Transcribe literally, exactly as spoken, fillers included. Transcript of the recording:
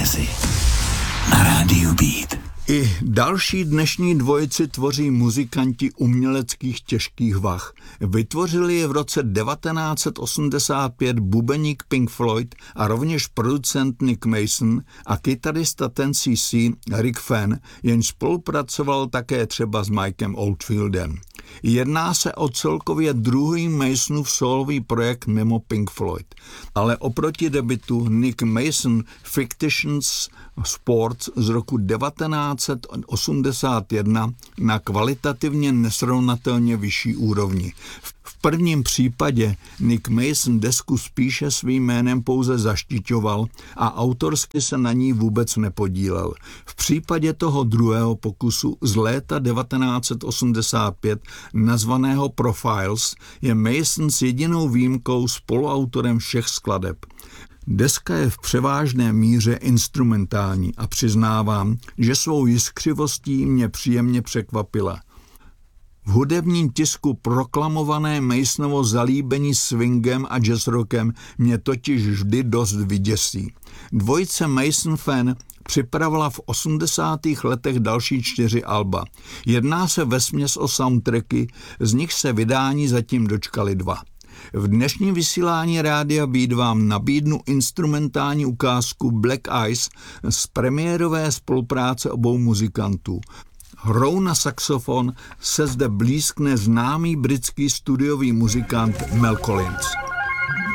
Jazzy na rádiu Beat. I další dnešní dvojici tvoří muzikanti uměleckých těžkých vah. Vytvořili je v roce devatenáct set osmdesát pět bubeník Pink Floyd a rovněž producent Nick Mason a kytarista Ten C C Rick Fenn, jenž spolupracoval také třeba s Mikem Oldfieldem. Jedná se o celkově druhý Masonův sólový projekt mimo Pink Floyd. Ale oproti debutu Nick Mason Fictitious Sports z roku devatenáct set osmdesát jedna na kvalitativně nesrovnatelně vyšší úrovni. V prvním případě Nick Mason desku spíše svým jménem pouze zaštiťoval a autorsky se na ní vůbec nepodílel. V případě toho druhého pokusu z léta devatenáct set osmdesát pět nazvaného Profiles je Mason s jedinou výjimkou spoluautorem všech skladeb. Deska je v převážné míře instrumentální a přiznávám, že svou jiskřivostí mě příjemně překvapila. V hudebním tisku proklamované Masonovo zalíbení swingem a jazzrockem mě totiž vždy dost vyděsí. Dvojice Mason-Fenn připravila v osmdesátých letech další čtyři alba. Jedná se vesměs o soundtracky, z nich se vydání zatím dočkali dva. V dnešním vysílání Rádia Beat vám nabídnu instrumentální ukázku Black Eyes z premiérové spolupráce obou muzikantů. Hrou na saxofon se zde blízkne známý britský studiový muzikant Mel Collins.